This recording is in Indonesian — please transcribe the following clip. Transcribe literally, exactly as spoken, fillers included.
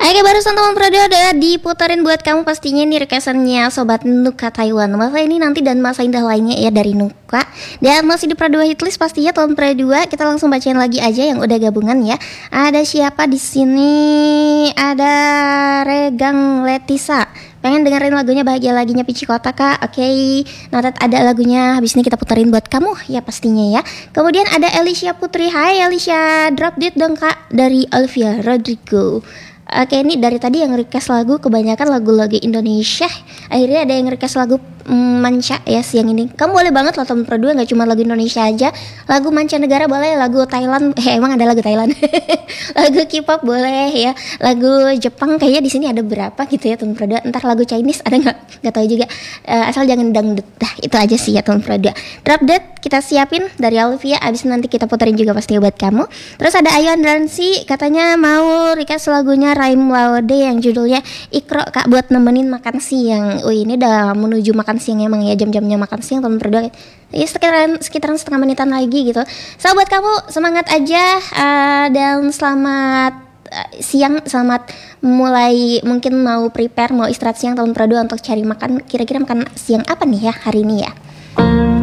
Oke, barusan teman Prado udah diputarin buat kamu pastinya nih requestannya Sobat Nuka Taiwan. Masa ini nanti dan masa indah lainnya ya dari Nuka. Dan masih di Prado Hitlist pastinya teman Prado. Kita langsung bacain lagi aja yang udah gabungan ya. Ada siapa di sini? Ada Regang Letisa. Pengen dengerin lagunya Bahagia Laginya Pici Kota Kak. Oke, okay. Noted ada lagunya. Habis ini kita puterin buat kamu ya pastinya ya. Kemudian ada Alicia Putri. Hai Alicia, drop dit dong Kak dari Olivia Rodrigo. Oke, ini dari tadi yang request lagu kebanyakan lagu-lagu Indonesia. Akhirnya ada yang request lagu mm, manca ya siang ini. Kamu boleh banget loh temen berdua, gak cuma lagu Indonesia aja. Lagu mancanegara boleh, lagu Thailand. Eh emang ada lagu Thailand. Lagu K-pop boleh ya. Lagu Jepang kayaknya di sini ada berapa gitu ya temen berdua. Entar lagu Chinese ada nggak? Gak tahu juga. Uh, asal jangan dangdut. Dah itu aja sih ya temen berdua. Drop dead kita siapin dari Olivia. Abis nanti kita puterin juga pasti buat kamu. Terus ada Ayu Andransi katanya mau request lagunya Raim Laude yang judulnya Ikro Kak buat nemenin makan siang. Oh ini udah menuju makan siang emang ya, jam-jamnya makan siang teman berdua. Ya sekitaran sekitaran setengah menitan lagi gitu. So buat kamu semangat aja uh, dan selamat uh, siang, selamat mulai mungkin mau prepare mau istirahat siang teman berdua untuk cari makan. Kira-kira makan siang apa nih ya hari ini ya?